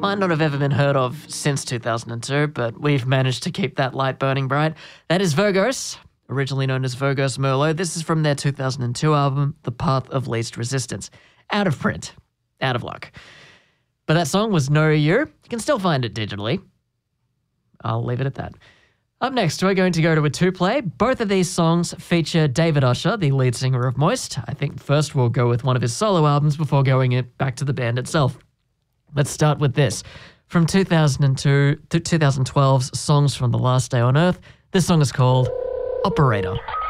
Might not have ever been heard of since 2002, but we've managed to keep that light burning bright. That is Virgos, originally known as Virgos Merlot. This is from their 2002 album, The Path of Least Resistance. Out of print. Out of luck. But that song was No You. You can still find it digitally. I'll leave it at that. Up next, we're going to go to a two-play. Both of these songs feature David Usher, the lead singer of Moist. I think first we'll go with one of his solo albums before going it back to the band itself. Let's start with this. From 2002 to 2012's Songs from the Last Day on Earth, this song is called Operator.